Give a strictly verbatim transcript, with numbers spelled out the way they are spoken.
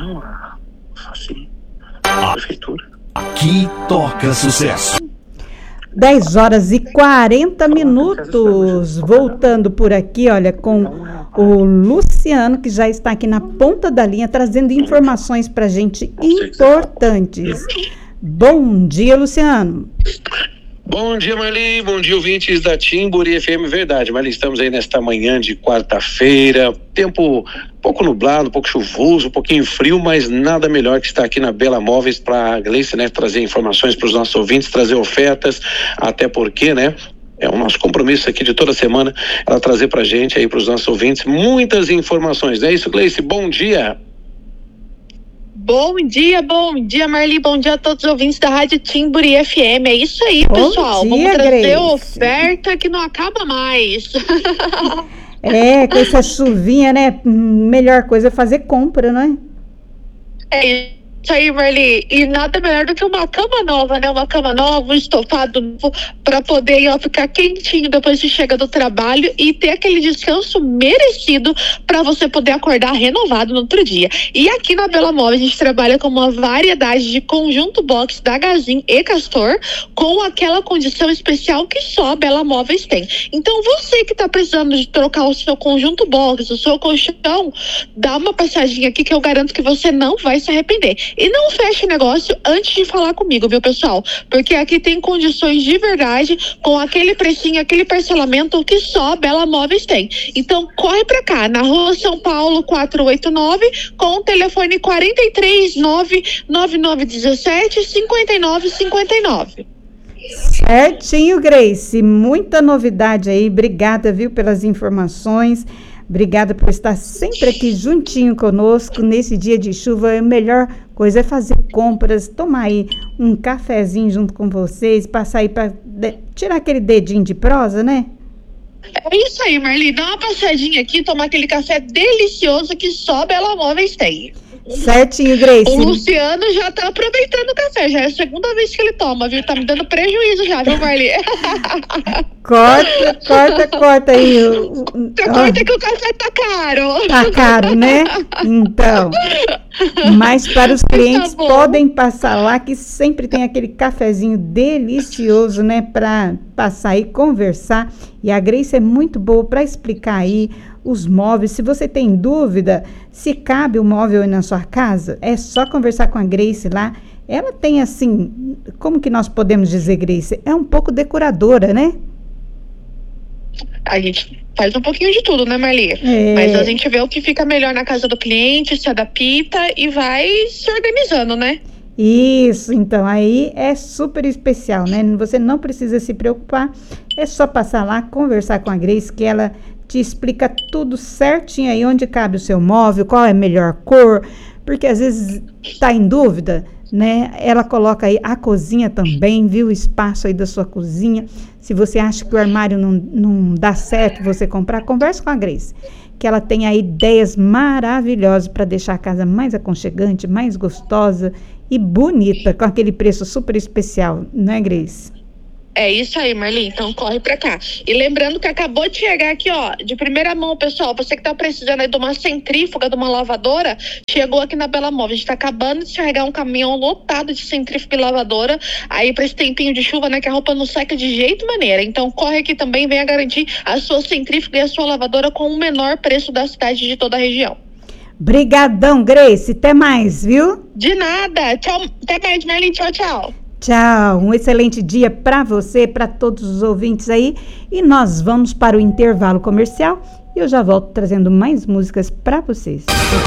Não, a, assim, a prefeitura. Aqui toca sucesso. dez horas e quarenta minutos. Voltando por aqui, olha, com o Luciano, que já está aqui na ponta da linha, trazendo informações para a gente importantes. Bom dia, Luciano. Bom dia, Marli, bom dia, ouvintes da Timburi F M. Verdade, Marli, estamos aí nesta manhã de quarta-feira, tempo um pouco nublado, um pouco chuvoso, um pouquinho frio, mas nada melhor que estar aqui na Bela Móveis para a Gleice, né, trazer informações para os nossos ouvintes, trazer ofertas, até porque, né, é o nosso compromisso aqui de toda semana, ela trazer para a gente aí, para os nossos ouvintes, muitas informações. Não é isso, Gleice? Bom dia! Bom dia, bom dia, Marli, bom dia a todos os ouvintes da Rádio Timburi F M. É isso aí, bom pessoal. Dia, Vamos trazer Grace. Oferta que não acaba mais. É, com essa chuvinha, né? Melhor coisa é fazer compra, não é? É isso aí, Marli. E nada melhor do que uma cama nova, né? Uma cama nova, um estofado novo, para poder ó, ficar quentinho depois que chega do trabalho e ter aquele descanso merecido para você poder acordar renovado no outro dia. E aqui na Bela Móveis a gente trabalha com uma variedade de conjunto box da Gazin e Castor, com aquela condição especial que só a Bela Móveis tem. Então você que está precisando de trocar o seu conjunto box, o seu colchão, dá uma passadinha aqui que eu garanto que você não vai se arrepender. E não feche negócio antes de falar comigo, viu, pessoal? Porque aqui tem condições de verdade, com aquele precinho, aquele parcelamento que só a Bela Móveis tem. Então, corre pra cá, na Rua São Paulo quatrocentos e oitenta e nove, com o telefone quarenta e três, nove nove nove dezessete, cinquenta e nove cinquenta e nove. Certinho, Grace. Muita novidade aí. Obrigada, viu, pelas informações. Obrigada por estar sempre aqui juntinho conosco nesse dia de chuva. A melhor coisa é fazer compras, tomar aí um cafezinho junto com vocês, passar aí para tirar aquele dedinho de prosa, né? É isso aí, Marli. Dá uma passadinha aqui, tomar aquele café delicioso que só a Bela Móveis tem. Certinho, Grace. O Luciano já tá aproveitando o café, já é a segunda vez que ele toma, viu? Tá me dando prejuízo já, viu, Marli? Corta, corta, corta aí. Corta que o café tá caro. Tá caro, né? Então, mas para os clientes Tá podem passar lá, que sempre tem aquele cafezinho delicioso, né? Para passar e conversar. E a Grace é muito boa para explicar aí os móveis. Se você tem dúvida se cabe o móvel aí na sua casa, é só conversar com a Grace lá. Ela tem assim, como que nós podemos dizer, Grace? É um pouco decoradora, né? A gente faz um pouquinho de tudo, né, Marli? É. Mas a gente vê o que fica melhor na casa do cliente, se adapta e vai se organizando, né? Isso, então, aí é super especial, né? Você não precisa se preocupar, é só passar lá, conversar com a Grace, que ela te explica tudo certinho aí, onde cabe o seu móvel, qual é a melhor cor, porque às vezes tá em dúvida, né? Ela coloca aí a cozinha também, viu? O espaço aí da sua cozinha. Se você acha que o armário não, não dá certo você comprar, converse com a Grace, que ela tem aí ideias maravilhosas para deixar a casa mais aconchegante, mais gostosa e bonita, com aquele preço super especial, não é, Grace? É isso aí, Marli, então corre pra cá. E lembrando que acabou de chegar aqui, ó, de primeira mão, pessoal, você que tá precisando aí de uma centrífuga, de uma lavadora, chegou aqui na Bela Móveis. A gente tá acabando de carregar um caminhão lotado de centrífuga e lavadora, aí pra esse tempinho de chuva, né, que a roupa não seca de jeito maneira. Então corre aqui também, venha garantir a sua centrífuga e a sua lavadora com o menor preço da cidade de toda a região. Brigadão, Grace, até mais, viu? De nada, tchau, até mais, Marli, tchau, tchau. Tchau, um excelente dia para você, para todos os ouvintes aí. E nós vamos para o intervalo comercial e eu já volto trazendo mais músicas para vocês.